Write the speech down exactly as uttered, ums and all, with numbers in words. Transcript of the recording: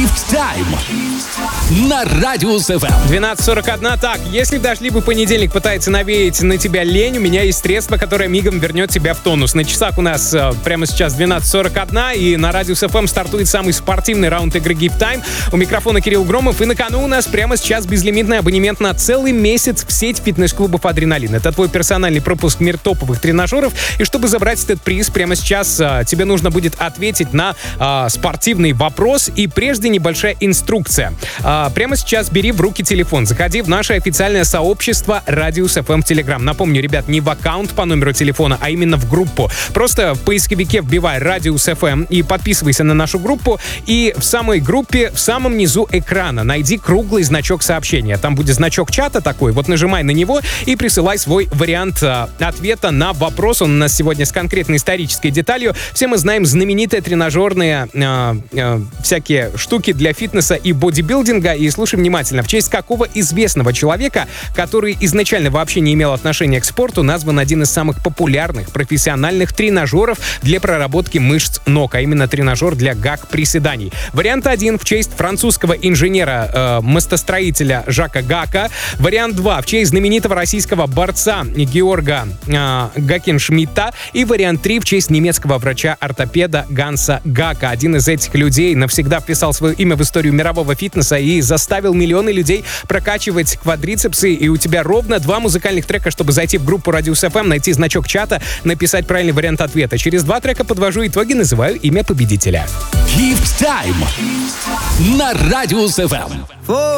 Gift Time на Радиус эф эм. двенадцать сорок один. Так, если в дождливый понедельник пытается навеять на тебя лень, у меня есть средство, которое мигом вернет тебя в тонус. На часах у нас э, прямо сейчас двенадцать сорок один, и на Радиус эф эм стартует самый спортивный раунд игры Gift Time. У микрофона Кирилл Громов, и на кону у нас прямо сейчас безлимитный абонемент на целый месяц в сеть фитнес-клубов «Адреналин». Это твой персональный пропуск в мир топовых тренажеров, и чтобы забрать этот приз прямо сейчас, э, тебе нужно будет ответить на э, спортивный вопрос, и прежде небольшая инструкция. Э, Прямо сейчас бери в руки телефон, заходи в наше официальное сообщество Радиус эф эм в Telegram. Напомню, ребят, не в аккаунт по номеру телефона, а именно в группу. Просто в поисковике вбивай Радиус эф эм и подписывайся на нашу группу. И в самой группе, в самом низу экрана найди круглый значок сообщения. Там будет значок чата такой. Вот нажимай на него и присылай свой вариант а, ответа на вопрос. Он у нас сегодня с конкретной исторической деталью. Все мы знаем знаменитые тренажерные а, а, всякие штуки для фитнеса и бодибилдинга. И слушай внимательно, в честь какого известного человека, который изначально вообще не имел отношения к спорту, назван один из самых популярных профессиональных тренажеров для проработки мышц ног, а именно тренажер для гак-приседаний. Вариант один — в честь французского инженера-мостостроителя э, Жака Гака. Вариант два — в честь знаменитого российского борца Георга э, Гакеншмидта. И вариант три — в честь немецкого врача-ортопеда Ганса Гака. Один из этих людей навсегда вписал свое имя в историю мирового фитнеса и заставил миллионы людей прокачивать квадрицепсы. И у тебя ровно два музыкальных трека, чтобы зайти в группу Радиус эф эм, найти значок чата, написать правильный вариант ответа. Через два трека подвожу итоги, называю имя победителя. Gift Time на Радиус эф эм.